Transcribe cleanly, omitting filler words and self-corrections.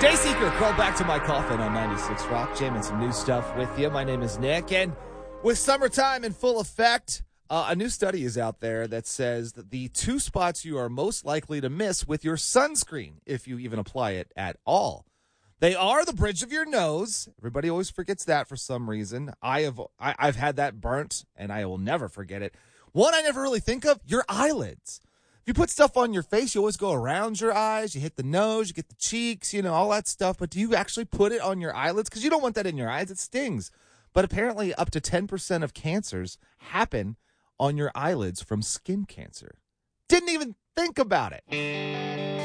Dayseeker, crawl back to my coffin on 96 Rock, jamming some new stuff with you. My name is Nick, and with summertime in full effect, a new study is out there that says that the two spots you are most likely to miss with your sunscreen, if you even apply it at all, they are the bridge of your nose. Everybody always forgets that for some reason. I've had that burnt, and I will never forget it. One I never really think of, your eyelids. If you put stuff on your face, you always go around your eyes. You hit the nose, you get the cheeks, all that stuff. But do you actually put it on your eyelids? Because you don't want that in your eyes. It stings. But apparently up to 10% of cancers happen on your eyelids from skin cancer. Didn't even think about it.